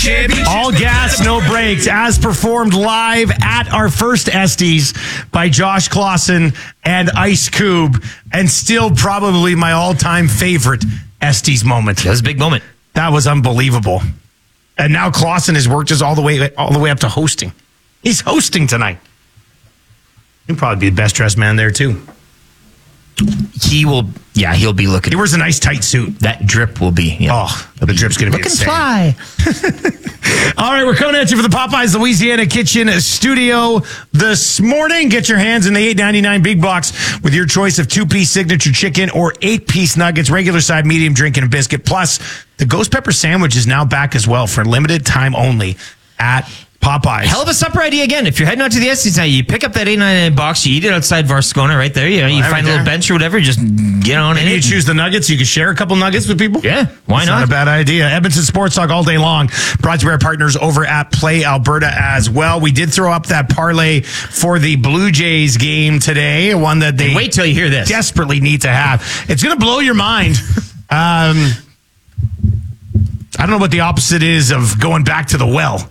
All gas, no brakes, as performed live at our first Estes by Josh Clausen and Ice Cube, and still probably my all-time favorite Estes moment. That was a big moment. That was unbelievable. And now Clausen has worked us all the way up to hosting. He's hosting tonight. He'll probably be the best dressed man there too. He'll be looking. He wears a nice tight suit. That drip will be. Yeah. Oh, the drip's going to be looking insane. fly. All right, we're coming at you for the Popeyes Louisiana Kitchen Studio this morning. Get your hands in the $8.99 big box with your choice of 2-piece signature chicken or 8-piece nuggets, regular side, medium, drink, and a biscuit. Plus, the ghost pepper sandwich is now back as well for limited time only at Popeyes. Hell of a supper idea again. If you're heading out to the Estes now, you pick up that $8.99 box, you eat it outside Varscona right there. You find a little bench or whatever, just get on in. You choose the nuggets. You can share a couple nuggets with people. Yeah, why not? Not a bad idea. Edmonton Sports Talk all day long. Brought to you by our partners over at Play Alberta as well. We did throw up that parlay for the Blue Jays game today, one that they wait till you hear this. Desperately need to have. It's going to blow your mind. I don't know what the opposite is of going back to the well.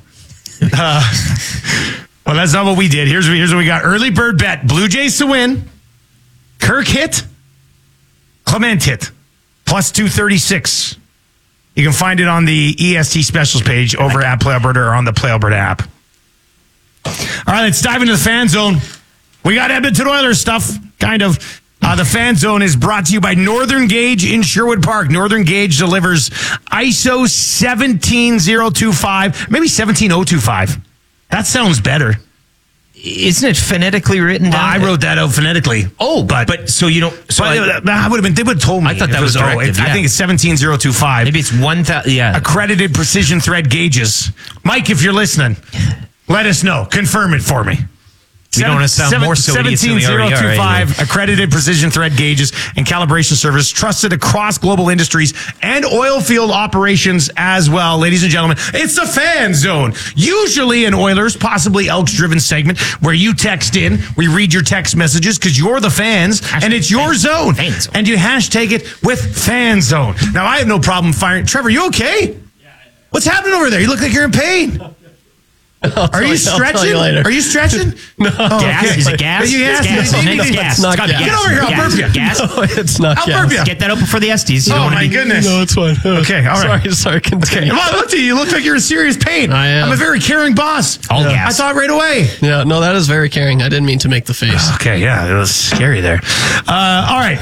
Well, that's not what we did. Here's what we got. Early bird bet. Blue Jays to win. Kirk hit. Clement hit. Plus 236. You can find it on the EST specials page over at Play Alberta or on the Play Alberta app. All right, let's dive into the fan zone. We got Edmonton Oilers stuff, kind of. The fan zone is brought to you by Northern Gauge in Sherwood Park. Northern Gauge delivers ISO 17025, maybe 17025. That sounds better. Isn't it phonetically written down? I wrote that out phonetically. Oh, but so you don't. So I would have been. They would have told me. I thought that was directive. I think it's 17025. Maybe it's 1,000. Yeah, accredited precision thread gauges. Mike, if you're listening, let us know. Confirm it for me. We don't want to sound more Soviet than we already are. 17025, accredited precision thread gauges and calibration service, trusted across global industries and oil field operations as well. Ladies and gentlemen, it's the Fan Zone. Usually an Oilers, possibly Elks-driven segment where you text in. We read your text messages because you're the fans and it's your zone. And you hashtag it with Fan Zone. Now, I have no problem firing. Trevor, you okay? What's happening over there? You look like you're in pain. Are you stretching? Are you stretching? No. Gas? Okay. Is it gas? It's gas. It's not gas. Get over here. I'll burp you. Gas? No, it's not I'll gas. burp you. Get that open for the Estes. Oh, my goodness. No, it's fine. Okay, all right. Sorry, continue. Okay. Well, I looked at you. You look like you're in serious pain. I am. I'm a very caring boss. All gas. I thought right away. Yeah, no, that is very caring. I didn't mean to make the face. Okay, yeah, it was scary there. All right.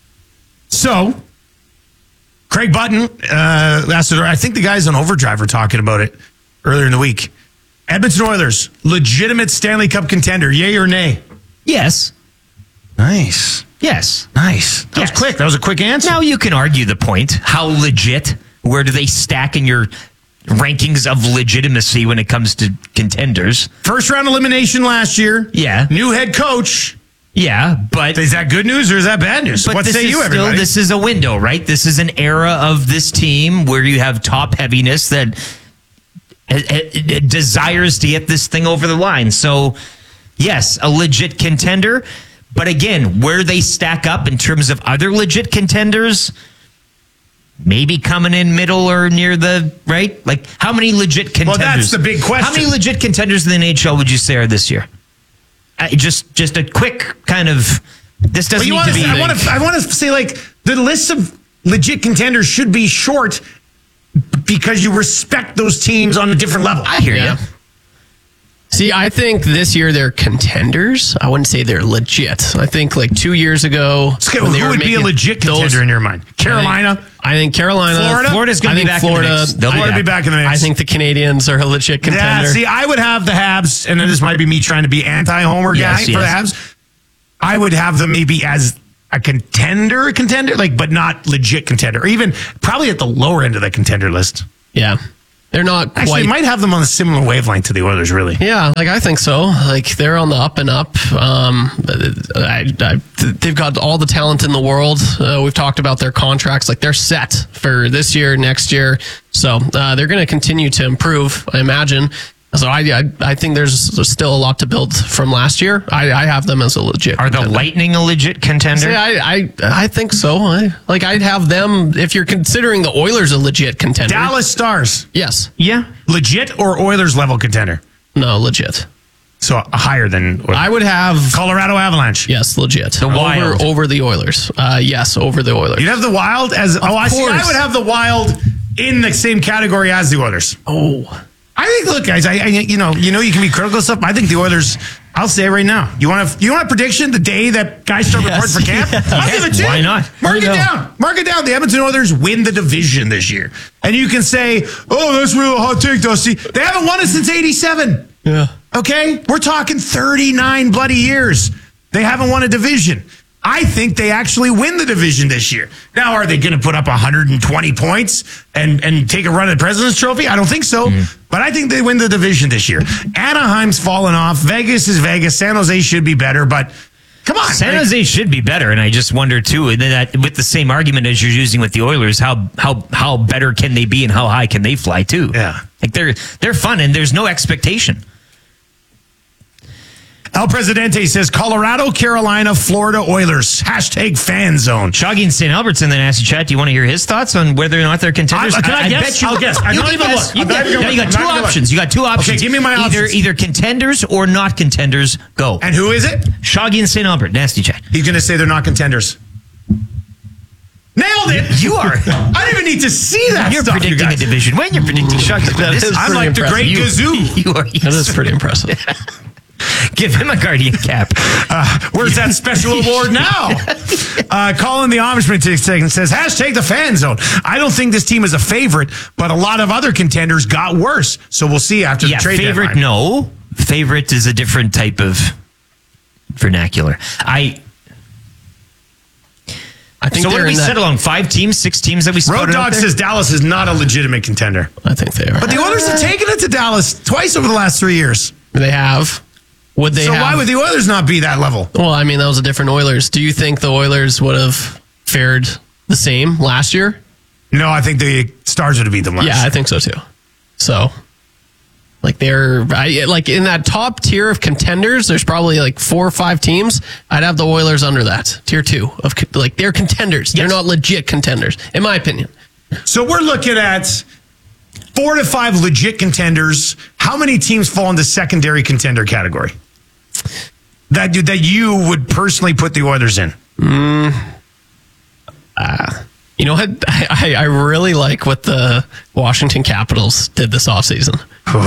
So, Craig Button, I think the guys on Overdrive were talking about it earlier in the week. Edmonton Oilers, legitimate Stanley Cup contender, yay or nay? Yes. Nice. Yes. Nice. That was quick. That was a quick answer. Now you can argue the point. How legit? Where do they stack in your rankings of legitimacy when it comes to contenders? First round elimination last year. Yeah. New head coach. Yeah, but is that good news or is that bad news? But what say you, everybody? This is a window, right? This is an era of this team where you have top heaviness that desires to get this thing over the line. So, yes, a legit contender. But again, where they stack up in terms of other legit contenders, maybe coming in middle or near the, right? Like, how many legit contenders? Well, that's the big question. How many legit contenders in the NHL would you say are this year? Just a quick kind of, this doesn't need to be. I want to say, like, the list of legit contenders should be short because you respect those teams on a different level. I hear you. See, I think this year they're contenders. I wouldn't say they're legit. I think like 2 years ago. Who would be a legit contender in your mind? Carolina? I think Carolina. Florida's going to be back in the mix. They'll be back in the mix. I think the Canadians are a legit contender. Yeah, see, I would have the Habs, and this might be me trying to be anti-homer guy for the Habs. I would have them maybe as a contender, like, but not legit contender, or even probably at the lower end of the contender list. Yeah. They're not quite. Actually, might have them on a similar wavelength to the Oilers, really. Yeah, like I think so. Like they're on the up and up. They've got all the talent in the world. We've talked about their contracts. Like they're set for this year, next year. So they're going to continue to improve, I imagine. So I think there's still a lot to build from last year. I have them as a legit. Are the contender. Lightning a legit contender? See, I think so. I'd have them if you're considering the Oilers a legit contender. Dallas Stars, Yes. Yeah. legit or Oilers level contender? No, legit. So higher than Oilers. I would have Colorado Avalanche. yes, legit. The Wild. over the Oilers. Yes, over the Oilers. You'd have the Wild as I see. I course. would have the Wild in the same category as the Oilers. Oh. I think. Look, guys. I you know you can be critical of stuff. I think the Oilers. I'll say it right now. You want a prediction the day that guys start reporting for camp? I'll give it to you. Why not? Mark it down. Mark it down. The Edmonton Oilers win the division this year, and you can say, "Oh, that's real hot take, Dusty." They haven't won it since '87. Yeah. Okay, we're talking 39 bloody years. They haven't won a division. I think they actually win the division this year. Now, are they going to put up 120 points and take a run at President's Trophy? I don't think so. But I think they win the division this year. Anaheim's fallen off. Vegas is Vegas. San Jose should be better, but come on. San Jose should be better, and I just wonder too. And that with the same argument as you're using with the Oilers, how better can they be, and how high can they fly too? Yeah. like they're fun, and there's no expectation. El Presidente says Colorado, Carolina, Florida Oilers. Hashtag fan zone. Shoggy in St. Albert's in the nasty chat. Do you want to hear his thoughts on whether or not they're contenders? Can I guess? I'll guess. I'm You not can even guess. look. I'm not even Now you got look. two I'm not even options. You got two options. Okay, give me my options. Either contenders or not contenders. Go. And who is it? Shoggy in St. Albert. Nasty chat. He's going to say they're not contenders. Nailed it. You are. I don't even need to see that You're stuff, you predicting a guys. division. When you're predicting Shoggy, That is I'm pretty like the great impressive. Gazoo. You are. That is pretty impressive. Give him a Guardian cap. Where's that special award now? Colin the Amishman says, hashtag the fan zone. I don't think this team is a favorite, but a lot of other contenders got worse. So we'll see after the trade favorite, deadline. no. Favorite is a different type of vernacular. I think So what they're did we in that. settle on? 5 teams, 6 teams that we Road spotted out Dog there? says Dallas is not a legitimate contender. I think they are. But the Oilers have taken it to Dallas twice over the last 3 years. They have. Would they So have? why would the Oilers not be that level? Well, I mean, that was a different Oilers. Do you think the Oilers would have fared the same last year? No, I think the Stars would have beat them last Yeah, I year. think so too. So, like like in that top tier of contenders, there's probably like 4 or 5 teams. I'd have the Oilers under that tier 2 of like they're contenders. They're Yes. not legit contenders, in my opinion. So we're looking at 4 to 5 legit contenders. How many teams fall in the secondary contender category? That you would personally put the Oilers in? You know what? I really like what the Washington Capitals did this offseason.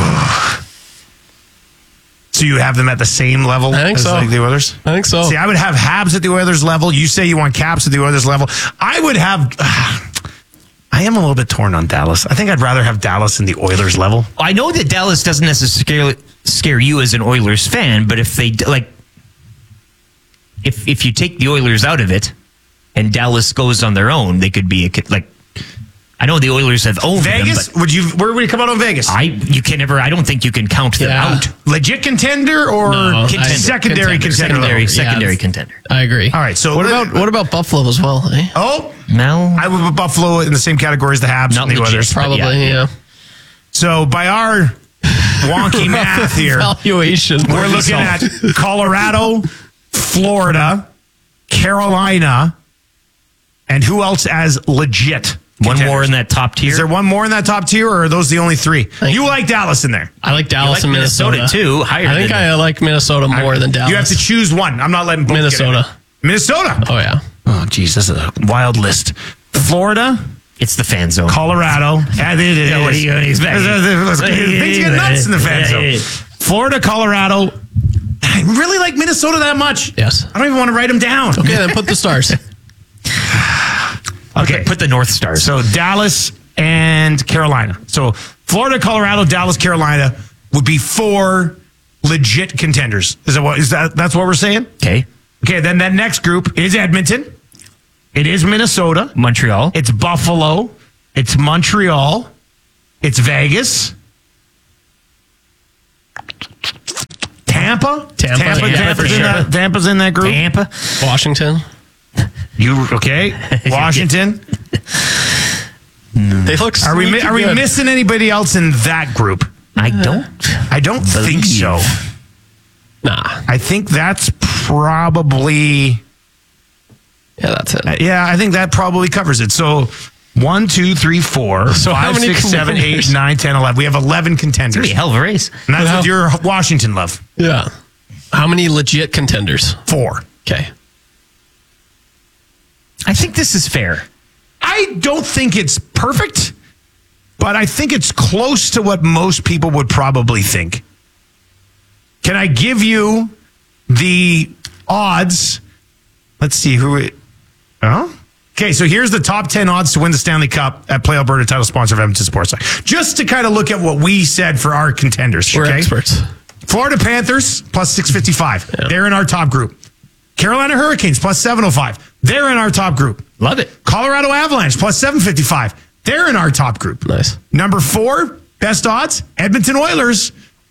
So you have them at the same level I think as so. like the Oilers? I think so. See, I would have Habs at the Oilers level. You say you want Caps at the Oilers level. I would have... I am a little bit torn on Dallas. I think I'd rather have Dallas in the Oilers level. I know that Dallas doesn't necessarily scare you as an Oilers fan, but if they like, if you take the Oilers out of it and Dallas goes on their own, they could be like. I know the Oilers have owned Vegas? them, but Where would you come out on Vegas? I don't think you can count them Yeah. out. Legit contender or No, Contender. secondary contender? level? Secondary Yeah. contender. I agree. All right, so what about Buffalo as well? Eh? Oh, Mel, I would put Buffalo in the same category as the Habs Not and the legit. Oilers. Probably, Yeah. yeah. So by our wonky math here, Valuation. we're looking at Colorado, Florida, Carolina, and who else as legit? one contenders? more in that top tier. Is there one more in that top tier, or are those the only 3? You like Dallas in there. I like Dallas like and Minnesota. Minnesota, too, higher I think than I like Minnesota more than Dallas. You have to choose one. I'm not letting both Minnesota. get in. Minnesota. Oh yeah. Oh, geez, this is a wild list. Florida, It's the fan zone. Colorado. Yeah, it is. Yeah, what are you gonna expect? Things get nuts in the fan zone. Florida, Colorado. I really like Minnesota that much. Yes. I don't even want to write them down. Okay, then put the Stars. Okay. Put the North Stars. So Dallas and Carolina. So Florida, Colorado, Dallas, Carolina would be 4 legit contenders. That's what we're saying? Okay. Okay, then that next group is Edmonton. It is Minnesota. Montreal. It's Buffalo. It's Montreal. It's Vegas. Tampa. Tampa's in that group. Tampa. Washington. You okay? Washington. They look. Are we missing anybody else in that group? I don't think so. Nah. I think that's probably... Yeah, that's it. Yeah, I think that probably covers it. So 1, 2, 3, 4, So how 5, many 6, 7, 8, contenders? 9, 10, 11. We have 11 contenders. Pretty hell of a race. And that's Well- with your Washington love. Yeah. How many legit contenders? 4. Okay. I think this is fair. I don't think it's perfect, but I think it's close to what most people would probably think. Can I give you the odds? Let's see who it... Oh? Okay, so here's the top 10 odds to win the Stanley Cup at Play Alberta, title sponsor of Edmonton Sports. Just to kind of look at what we said for our contenders. We're okay? experts. Florida Panthers, plus 655. Yeah. They're in our top group. Carolina Hurricanes, plus 705. They're in our top group. Love it. Colorado Avalanche, plus 755. They're in our top group. Nice. Number 4, best odds, Edmonton Oilers,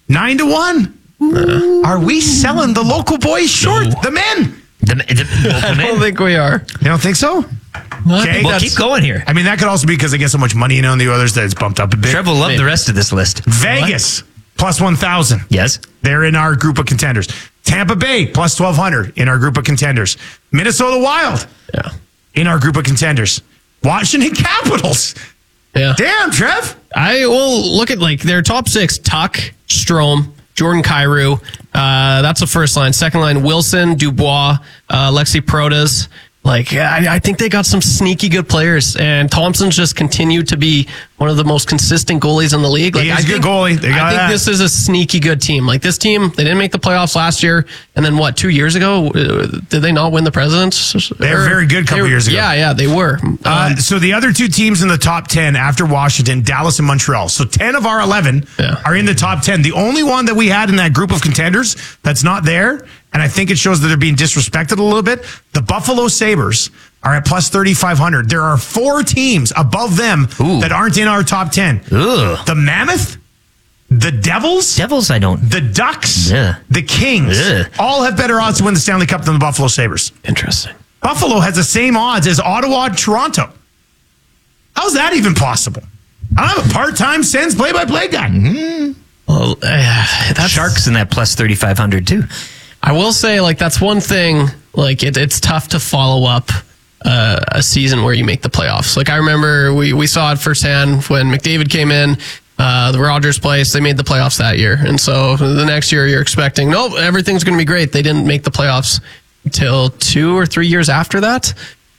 9-1. Are we selling the local boys short? No. The men. I don't think we are. You don't think so? Okay, Well, keep going here. I mean, that could also be because they get so much money in on the Oilers that it's bumped up a bit. Trev will love the rest of this list. Vegas, plus 1,000. Yes. They're in our group of contenders. Tampa Bay, plus 1,200 in our group of contenders. Minnesota Wild, Yeah. in our group of contenders. Washington Capitals. Yeah. Damn, Trev. I will look at like their top 6: Tuck, Strome, Jordan Kyrou. That's the first line. Second line: Wilson, Dubois, Lexi Protas. Like, I think they got some sneaky good players, and Thompson's just continued to be one of the most consistent goalies in the league. Like, He is I a good think, goalie. They got I think that. this is a sneaky good team. Like, this team, they didn't make the playoffs last year, and then what? 2 years ago, did they not win the Presidents? They were very good a couple years ago. Yeah, they were. So the other 2 teams in the top 10 after Washington, Dallas and Montreal. So 10 of our 11 Yeah. are in the top 10. The only one that we had in that group of contenders that's not there, and I think it shows that they're being disrespected a little bit, the Buffalo Sabres are at plus 3,500. There are 4 teams above them Ooh. that aren't in our top 10. Ugh. The Mammoth, the Devils, Devils, I don't. the Ducks, Yeah. the Kings, Ugh. all have better odds to win the Stanley Cup than the Buffalo Sabres. Interesting. Buffalo has the same odds as Ottawa and Toronto. How's that even possible? I don't have a part-time Sens play-by-play guy. Well, that's Sharks in that plus 3,500 too. I will say, like, that's one thing. Like, it's tough to follow up a season where you make the playoffs. Like, I remember we saw it firsthand when McDavid came in, the Rogers place. They made the playoffs that year, and so the next year you're expecting, nope, everything's going to be great. They didn't make the playoffs until 2 or 3 years after that.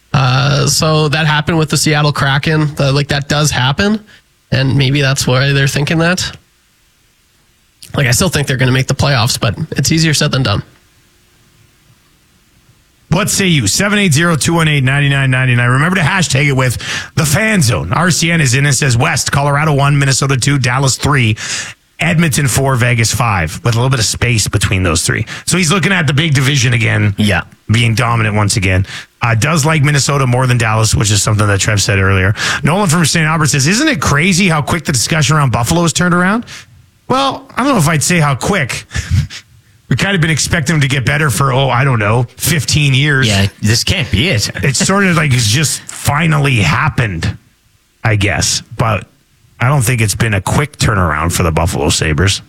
So that happened with the Seattle Kraken. Like, that does happen, and maybe that's why they're thinking that. Like, I still think they're going to make the playoffs, but it's easier said than done. What say you? 780-218-9999. Remember to hashtag it with the Fan Zone. RCN is in and says West, Colorado 1, Minnesota 2, Dallas 3, Edmonton 4, Vegas 5, with a little bit of space between those 3. So he's looking at the big division again. Yeah. Being dominant once again. Does like Minnesota more than Dallas, which is something that Trev said earlier. Nolan from St. Albert says, isn't it crazy how quick the discussion around Buffalo has turned around? Well, I don't know if I'd say how quick. We've kind of been expecting them to get better for, 15 years. Yeah, this can't be it. It's sort of like it's just finally happened, I guess. But I don't think it's been a quick turnaround for the Buffalo Sabres.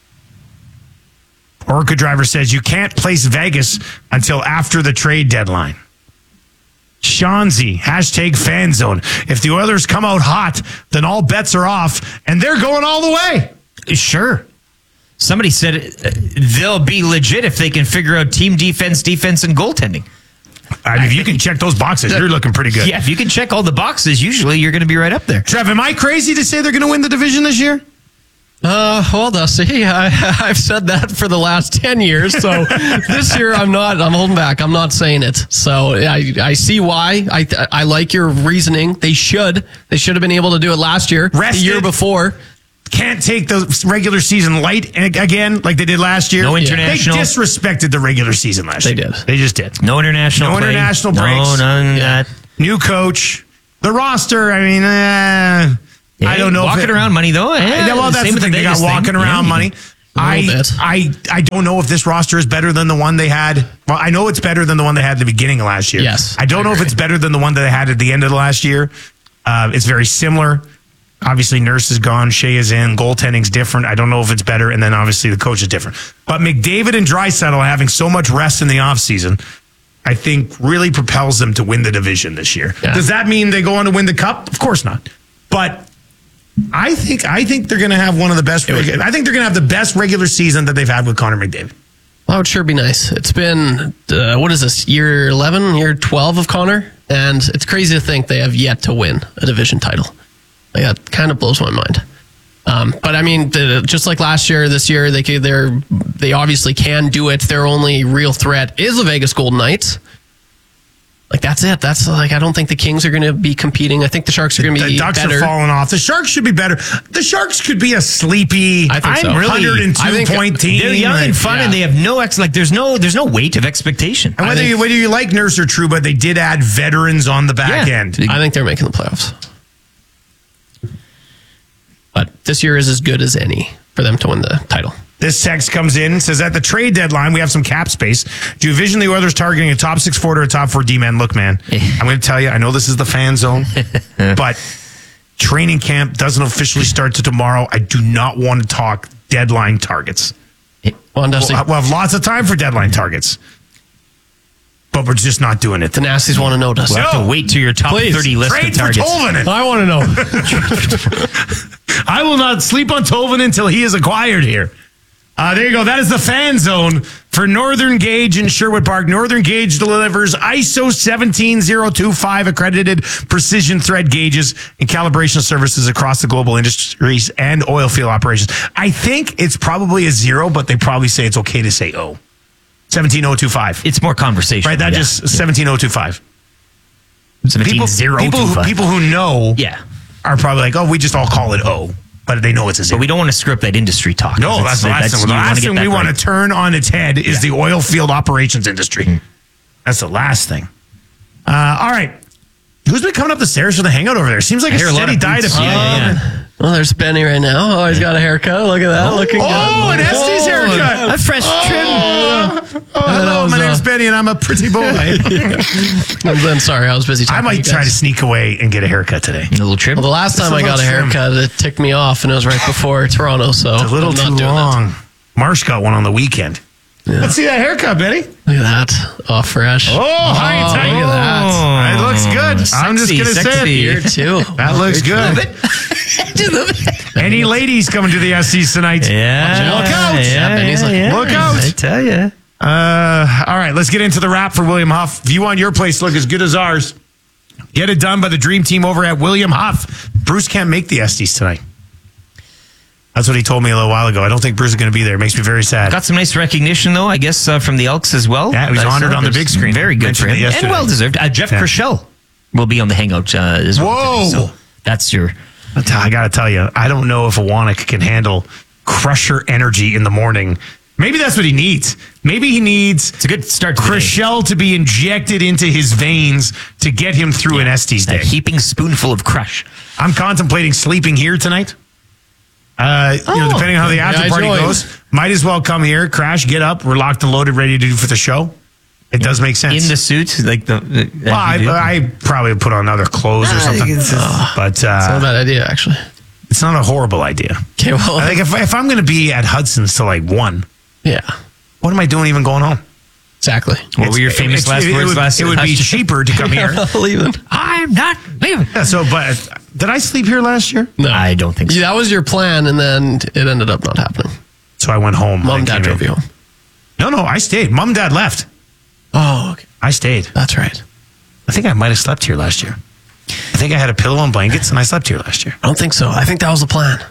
Orca Driver says you can't place Vegas until after the trade deadline. Shanzi, hashtag fan zone. If the Oilers come out hot, then all bets are off, and they're going all the way. Sure. Somebody said they'll be legit if they can figure out team defense, and goaltending. I mean, if you can check those boxes, you're looking pretty good. Yeah, if you can check all the boxes, usually you're going to be right up there. Trev, am I crazy to say they're going to win the division this year? Well, Dusty, I've said that for the last 10 years. So this year I'm holding back. I'm not saying it. So I see why. I like your reasoning. They should have been able to do it last year, Rested. the year before. Can't take the regular season light again like they did last year. No international. They disrespected the regular season last year. They did. They just did. No international play. international No, breaks. none of that. New coach. The roster, I mean, I don't know. Walking around money, though. Well, that's the thing. They got walking around money. A little bit. I don't know if this roster is better than the one they had. Well, I know it's better than the one they had at the beginning of last year. Yes, I don't know if it's better than the one that they had at the end of the last year. It's very similar. Obviously, Nurse is gone. Shea is in. Goaltending's different. I don't know if it's better. And then obviously the coach is different. But McDavid and Draisaitl having so much rest in the offseason, I think really propels them to win the division this year. Yeah. Does that mean they go on to win the cup? Of course not. But I think they're going to have one of the best. I think they're going to have the best regular season that they've had with Connor McDavid. That would sure be nice. It's been, what is this, year 11, year 12 of Connor? And it's crazy to think they have yet to win a division title. Like, that kind of blows my mind. But I mean, just like last year, this year, they obviously can do it. Their only real threat is the Vegas Golden Knights. Like, that's it. That's like, I don't think the Kings are going to be competing. I think the Sharks are going to be better. The Ducks better. are falling off. The Sharks should be better. The Sharks could be a sleepy, I think so. 102-point team. They're young and fun, and they have no there's no weight of expectation. And whether you like Nurse or Trouba, they did add veterans on the back end. I think they're making the playoffs. But this year is as good as any for them to win the title. This text comes in and says, at the trade deadline, we have some cap space. Do you envision the Oilers targeting a top 6 forward or a top 4 D-man? Look, man, I'm going to tell you, I know this is the fan zone, but training camp doesn't officially start to tomorrow. I do not want to talk deadline targets. Well, Dusty, We'll have lots of time for deadline targets, but we're just not doing it. the Nasties want to know, Dusty. We'll have to wait till your top 30 list Trade of for targets. Tolvanen. I want to know. I will not sleep on Tolvanen until he is acquired here. There you go. That is the fan zone for Northern Gauge in Sherwood Park. Northern Gauge delivers ISO 17025 accredited precision thread gauges and calibration services across the global industries and oil field operations. I think it's probably a 0, but they probably say it's okay to say O. 17025. It's more conversation. Right, that just 17025. 17-0-2-5. People who know Yeah. are probably like, oh, we just all call it O. But they know it's a 0. But we don't want to script that industry talk. No, that's the last thing. The last thing we want to turn on its head is the oil field operations industry. That's the last thing. All right. Who's been coming up the stairs for the hangout over there? Seems like a steady diet of people. Yeah. Well, there's Benny right now. Oh, he's got a haircut. Look at that. Looking good. Oh, an Estes haircut. A fresh trim. Hello, my name's Benny, and I'm a pretty boy. I'm then sorry, I was busy talking I to might you try to guys. sneak away and get a haircut today. A little trim. Well, the last time Just a I got a little trim. haircut, it ticked me off, and it was right before Toronto, so A little I'm not too doing long. Marsh got one on the weekend. Let's see that haircut, Benny. That. Look at that. Oh, fresh. Oh, hi, look tight. at that. It looks good. I'm just going to say sexy. it. Here, too. That looks good. Any ladies coming to the SCs tonight? Yeah. Look out. Yeah, Benny's like, Look out. I tell you. All right, let's get into the wrap for William Huff. If you want your place to look as good as ours, get it done by the dream team over at William Huff. Bruce can't make the Estes tonight. That's what he told me a little while ago. I don't think Bruce is going to be there. It makes me very sad. Got some nice recognition, though, I guess, from the Elks as well. Yeah, he was honored on the big screen. Very good for Mentioned it him. yesterday. And well-deserved. Jeff Yeah. Krischel will be on the hangout as well. Whoa. So that's your... I got to tell you, I don't know if Awanek can handle crusher energy in the morning. Maybe that's what he needs. Maybe he needs It's a good start to the day. Krischel to be injected into his veins to get him through an Estes A day. heaping spoonful of crush. I'm contemplating sleeping here tonight. Depending on how the after I party joined. goes, might as well come here, crash, get up. We're locked and loaded, ready to do for the show. It does make sense. In the suit, like the... well, I probably put on other clothes or something. But It's not a bad idea, actually. it's not a horrible idea. Okay, well, I think if I'm going to be at Hudson's till like 1, yeah, what am I doing even going home? exactly. What were your famous last it words would, last It would be last- cheaper to come here. Leaving. I'm not leaving. Yeah, but did I sleep here last year? No, I don't think so. Yeah, that was your plan, and then it ended up not happening. So I went home. Mom, and Dad came drove in. you home. No, I stayed. Mom, Dad left. Oh, okay. I stayed. That's right. I think I might have slept here last year. I think I had a pillow and blankets, and I slept here last year. I don't think so. I think that was the plan.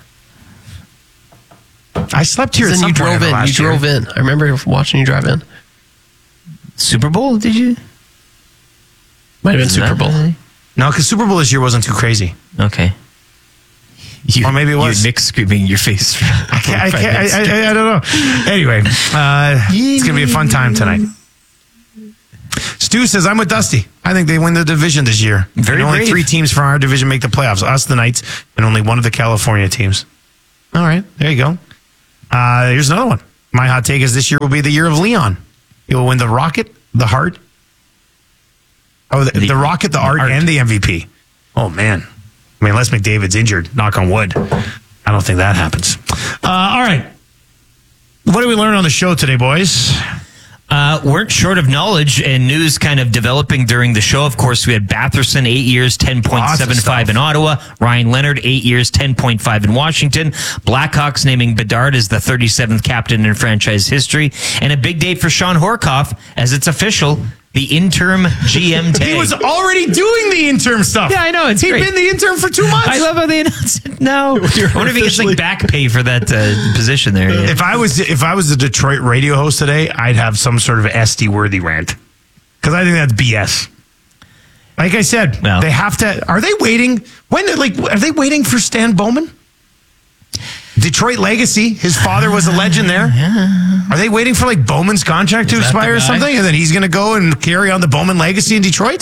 I slept here at Then some you point drove in. You last year. drove in. I remember watching you drive in. Super Bowl, did you? Might have been Super Bowl. No, because Super Bowl this year wasn't too crazy. Okay. Or maybe it was. You Nick screaming in your face. I don't know. Anyway, it's going to be a fun time tonight. Stu says, I'm with Dusty. I think they win the division this year. Very and only brave. 3 teams from our division make the playoffs. Us, the Knights, and only one of the California teams. All right, there you go. Here's another one. My hot take is this year will be the year of Leon. He will win the Rocket, the Hart. Oh, the Rocket, the Art, Art. and the MVP. Oh, man. I mean, unless McDavid's injured, knock on wood. I don't think that happens. All right. What did we learn on the show today, boys? Weren't short of knowledge and news kind of developing during the show. Of course, we had Batherson, 8 years, 10.75 in Ottawa. Ryan Leonard, 8 years, 10.5 in Washington. Blackhawks naming Bedard as the 37th captain in franchise history. And a big day for Sean Horkoff, as it's official, the interim GM tag. He was already doing the interim stuff. Yeah, I know. He'd been the interim for 2 months. I love how they announce it now. I wonder if he gets like back pay for that position there. Yeah. If I was a Detroit radio host today, I'd have some sort of SD worthy rant, because I think that's BS. Like I said, Well, they have to. Are they waiting? Are they waiting for Stan Bowman? Detroit legacy. His father was a legend there. Are they waiting for like Bowman's contract to that expire the or guy? something, and then he's going to go and carry on the Bowman legacy in Detroit?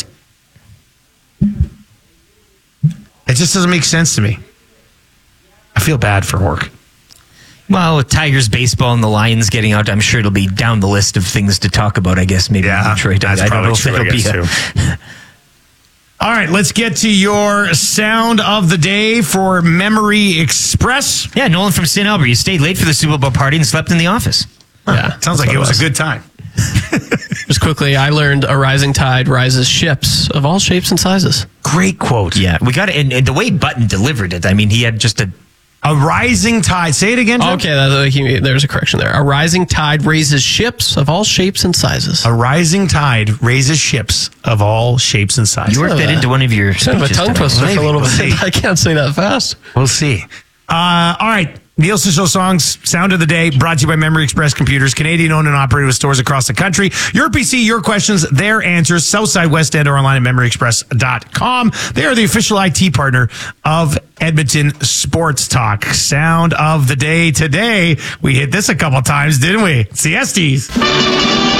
It just doesn't make sense to me. I feel bad for Hork. Well, with Tigers baseball and the Lions getting out, I'm sure it'll be down the list of things to talk about, I guess, maybe in Detroit. that's I don't probably know if true, I it'll be guess, too. All right, let's get to your sound of the day for Memory Express. Yeah, Nolan from St. Albert. You stayed late for the Super Bowl party and slept in the office. Yeah. Sounds like it was a good time. Just quickly, I learned a rising tide rises ships of all shapes and sizes. Great quote. Yeah, we got it. And the way Button delivered it, I mean, he had just A rising tide. Say it again, Jim. Okay, there's a correction there. A rising tide raises ships of all shapes and sizes. A rising tide raises ships of all shapes and sizes. You worked that into one of your Kind of a speeches tongue today. twister for a little We'll see. bit. I can't say that fast. We'll see. All right. Neil Sissel Songs, Sound of the Day, brought to you by Memory Express Computers, Canadian owned and operated with stores across the country. Your PC, your questions, their answers, Southside, West End, or online at memoryexpress.com. They are the official IT partner of Edmonton Sports Talk. Sound of the Day today. We hit this a couple times, didn't we? Siestes.